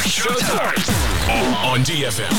Showtime on DFM.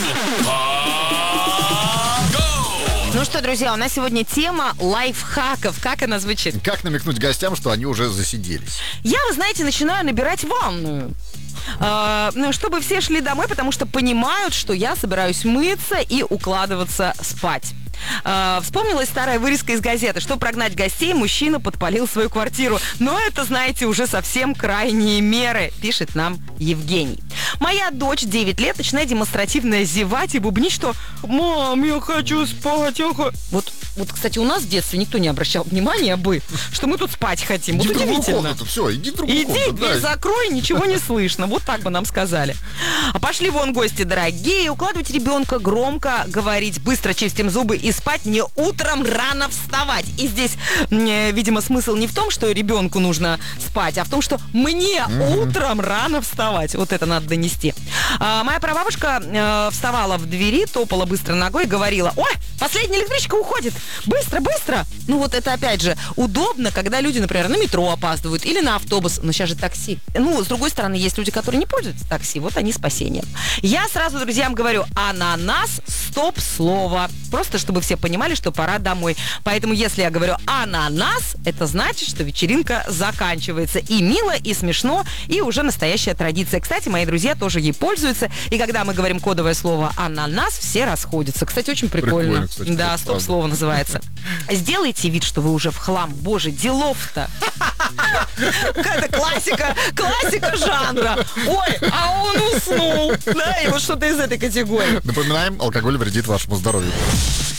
Ну что, друзья, у нас сегодня тема лайфхаков. Как она звучит? Как намекнуть гостям, что они уже засиделись? Я, вы знаете, начинаю набирать ванную. Чтобы все шли домой, потому что понимают, что я собираюсь мыться и укладываться спать. Вспомнилась старая вырезка из газеты. Чтобы прогнать гостей, мужчина подпалил свою квартиру. Но это, знаете, уже совсем крайние меры, пишет нам Евгений. Моя дочь, 9 лет, начинает демонстративно зевать и бубнить, что «Мам, я хочу спать, Вот, кстати, у нас в детстве никто не обращал внимания что мы тут спать хотим. Иди вот в другую удивительно. комнату, все, иди в другую комнату. Дверь закрой, ничего не слышно. Вот так бы нам сказали. А пошли вон гости дорогие. Укладывать ребенка громко, говорить быстро чистим зубы и спать, не утром рано вставать. И здесь, видимо, смысл не в том, что ребенку нужно спать, а в том, что мне утром рано вставать. Вот это надо донести. Моя прабабушка вставала в двери, топала быстро ногой и говорила: «Ой, последняя электричка уходит! Быстро, быстро!» Ну вот это опять же удобно, когда люди, например, на метро опаздывают или на автобус. Но сейчас же такси. Ну, с другой стороны, есть люди, которые не пользуются такси. Вот они спасение. Я сразу друзьям говорю: ананас, стоп-слово. Просто чтобы все понимали, что пора домой. Поэтому, если я говорю ананас, это значит, что вечеринка заканчивается. И мило, и смешно, и уже настоящая традиция. Кстати, мои друзья тоже ей пользуются. И когда мы говорим кодовое слово ананас, все расходятся. Кстати, очень прикольно. Кстати, да, стоп-слово называется. Сделайте вид, что вы уже в хлам. Боже, делов-то. Какая-то классика жанра. Ой, а он уснул. Да, и вот что-то из этой категории. Напоминаем, алкоголь вредит вашему здоровью.